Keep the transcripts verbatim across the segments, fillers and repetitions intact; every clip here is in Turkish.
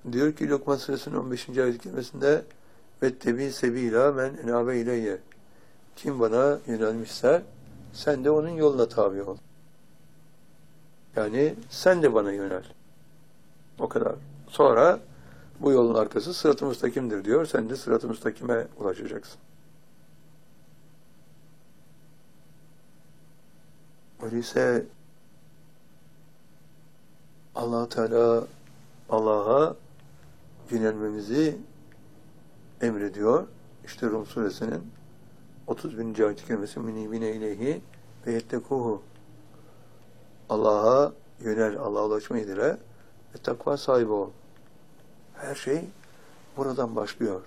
Diyor ki Lokman Suresinin on beşinci ayet-i kerimesinde vettebi sebila men enabe ileyye. Kim bana yönelmişse sen de onun yoluna tabi ol. Yani sen de bana yönel. O kadar. Sonra bu yolun arkası sırat-ı müstakimdir diyor. Sen de sırat-ı müstakime ulaşacaksın. Öyleyse Allah Teala Allah'a yönelmemizi emrediyor. İşte Rum suresinin otuz birinci ayet-i kerimesi minibine ileyhi ve yettekuhu. Allah'a yönel, Allah'a ulaşmayı dile ve takva sahibi ol. Her şey buradan başlıyor.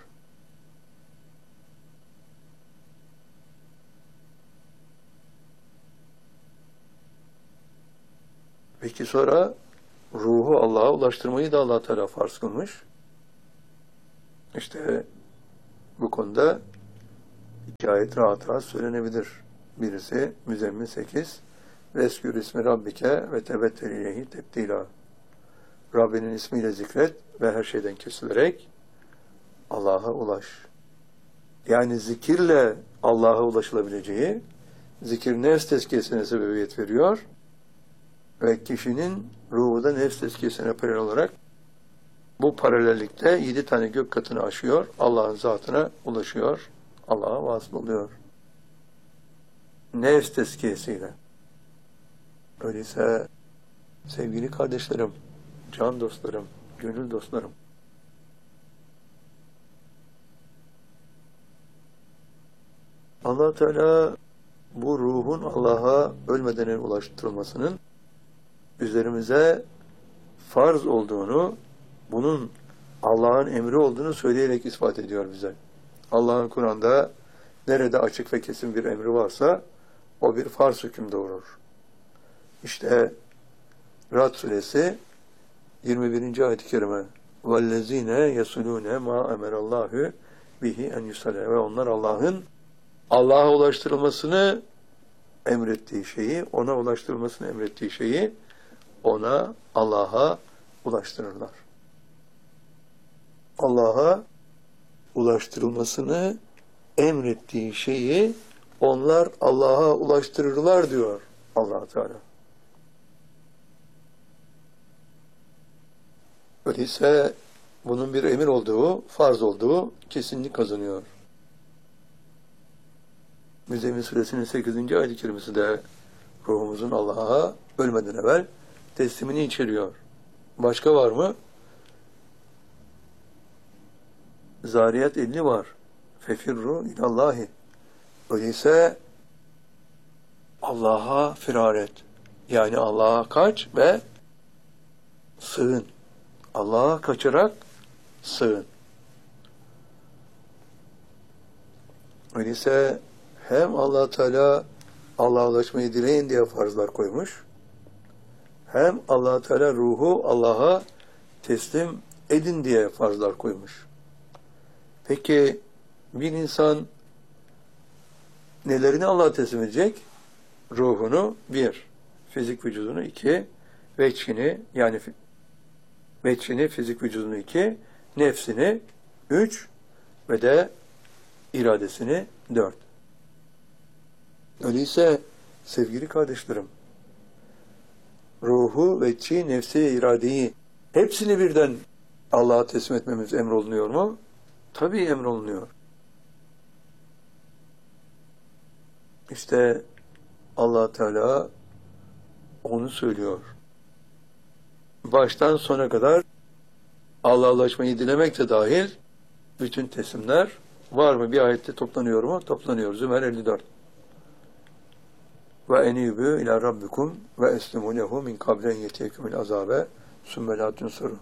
Peki sonra ruhu Allah'a ulaştırmayı da Allah Teala farz kılmış. İşte bu konuda iki ayet rahat rahat söylenebilir. Birisi Müzzemmil sekiz Veskür ismi Rabbike ve tebettel ileyhi tebdila. Rabbinin ismiyle zikret ve her şeyden kesilerek Allah'a ulaş. Yani zikirle Allah'a ulaşılabileceği, zikir nefs tezkiyesine sebebiyet veriyor ve kişinin ruhu da nefs tezkiyesine paralel olarak bu paralellikte yedi tane gök katını aşıyor, Allah'ın zatına ulaşıyor, Allah'a vasıl oluyor. Nefs tezkiyesiyle. Öyleyse sevgili kardeşlerim, can dostlarım, gönül dostlarım, Allah Teala bu ruhun Allah'a ölmeden ulaştırılmasının üzerimize farz olduğunu, bunun Allah'ın emri olduğunu söyleyerek ispat ediyor bize. Allah'ın Kur'an'da nerede açık ve kesin bir emri varsa o bir farz hüküm doğurur. İşte Ra'd suresi yirmi birinci ayet-i kerime وَالَّذ۪ينَ يَسُلُونَ مَا اَمَرَ اللّٰهُ بِهِ اَنْ يُسَلَى ve onlar Allah'ın Allah'a ulaştırılmasını emrettiği şeyi, ona ulaştırılmasını emrettiği şeyi ona, Allah'a ulaştırırlar. Allah'a ulaştırılmasını emrettiği şeyi onlar Allah'a ulaştırırlar diyor Allah Teala. Öyleyse bunun bir emir olduğu, farz olduğu kesinlik kazanıyor. Müzzemmil suresinin sekizinci ayet-i kerimesi de ruhumuzun Allah'a ölmeden evvel teslimini içeriyor. Başka var mı? Zariyat elli var. Fefirru ilallahi. Öyleyse Allah'a firar et. Yani Allah'a kaç ve sığın. Allah'a kaçarak sığın. Öyleyse hem Allah Teala Allah'a ulaşmayı dileyin diye farzlar koymuş, hem Allah Teala ruhu Allah'a teslim edin diye farzlar koymuş. Peki bir insan nelerini Allah'a teslim edecek? Ruhunu bir, fizik vücudunu iki, veçhini yani veçhini, fizik vücudunu iki, nefsini üç ve de iradesini dört. Öyleyse sevgili kardeşlerim, ruhu, veçhi, nefsi, iradeyi hepsini birden Allah'a teslim etmemiz emrolunuyor mu? Tabii emrolunuyor. İşte Allah Teala onu söylüyor. Baştan sona kadar Allah'a ulaşmayı dilemek de dahil bütün teslimler var mı? Bir ayette toplanıyor mu? Toplanıyor. Zümer elli dört. Ve enibü ila rabbikum ve eslimu lehu min kablen yetekumul azabe sümme la tunsurun.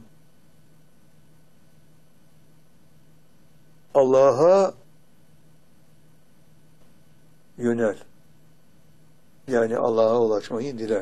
Allah'a yönel. Yani Allah'a ulaşmayı dile.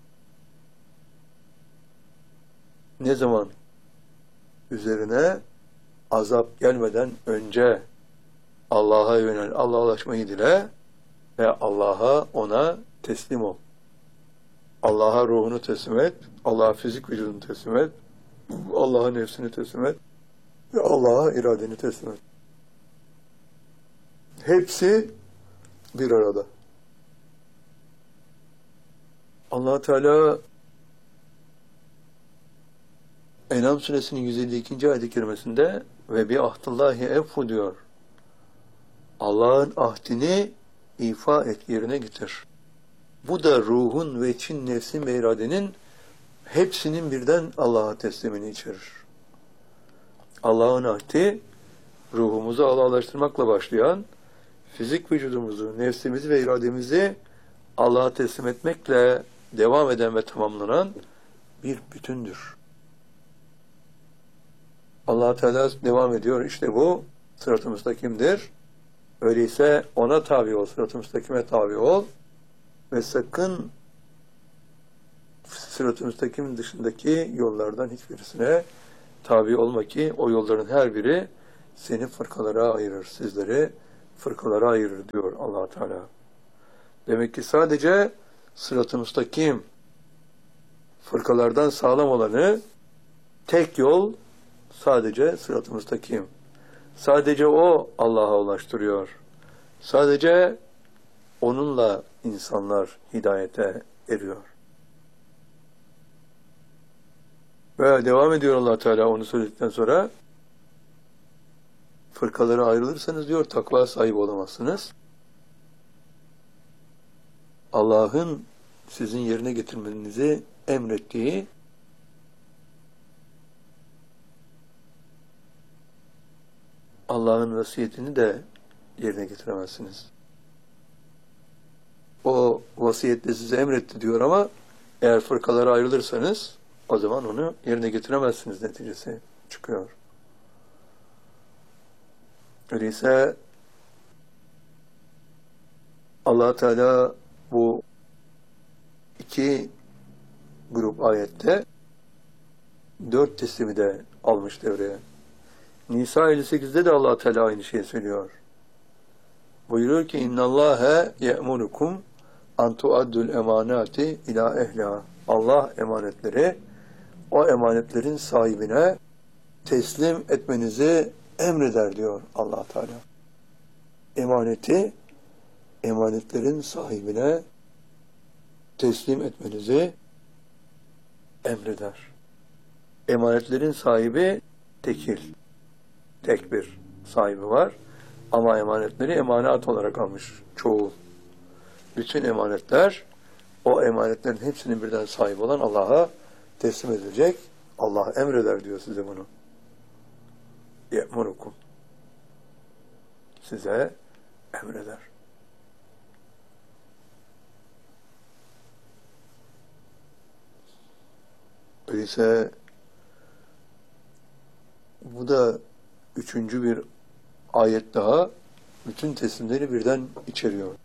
Ne zaman? Üzerine azap gelmeden önce Allah'a yönel, Allah'a ulaşmayı dile ve Allah'a, ona teslim ol. Allah'a ruhunu teslim et, Allah'a fizik vücudunu teslim et, Allah'a nefsini teslim et ve Allah'a iradeni teslim et. Hepsi bir arada. Allah Teala En'am suresinin yüz elli ikinci ayet-i kerimesinde ve bi ahdillahi evfu diyor. Allah'ın ahdini ifa et, yerine getir. Bu da ruhun ve için nefsin ve iradenin hepsinin birden Allah'a teslimini içerir. Allah'ın ahdi ruhumuzu Allah'laştırmakla başlayan, fizik vücudumuzu, nefsimizi ve irademizi Allah'a teslim etmekle devam eden ve tamamlanan bir bütündür. Allah Teala devam ediyor. İşte bu sırat-ı müstakimdir. Öyleyse ona tabi ol, sırat-ı müstakime tabi ol ve sakın sırat-ı müstakim dışındaki yollardan hiçbirisine tabi olma ki o yolların her biri seni fırkalara ayırır, sizleri fırkalara ayırır diyor Allah Teala. Demek ki sadece sırat-ı müstakim fırkalardan sağlam olanı tek yol sadece sırat-ı müstakim. Sadece o Allah'a ulaştırıyor. Sadece onunla insanlar hidayete eriyor. Ve devam ediyor Allah Teala onu söyledikten sonra fırkalara ayrılırsanız diyor takva sahibi olamazsınız. Allah'ın sizin yerine getirmenizi emrettiği Allah'ın vasiyetini de yerine getiremezsiniz. O vasiyette size emretti diyor ama eğer fırkalara ayrılırsanız o zaman onu yerine getiremezsiniz neticesi çıkıyor. Öyleyse Allah Teala bu iki grup ayette dört teslimi de almış devreye. Nisa elli sekizde de Allah Teala aynı şeyi söylüyor. Buyuruyor ki innallâhe ye'murukum an tuaddul emanati ila ehliha. Allah emanetleri o emanetlerin sahibine teslim etmenizi emreder diyor Allah Teala. Emaneti emanetlerin sahibine teslim etmenizi emreder. Emanetlerin sahibi tekil. Tek bir sahibi var. Ama emanetleri emanet olarak almış çoğu. Bütün emanetler o emanetlerin hepsinin birden sahibi olan Allah'a teslim edilecek. Allah emreder diyor size bunu. Ye'murukum. Size emreder. Öyleyse bu da üçüncü bir ayet daha bütün teslimleri birden içeriyor.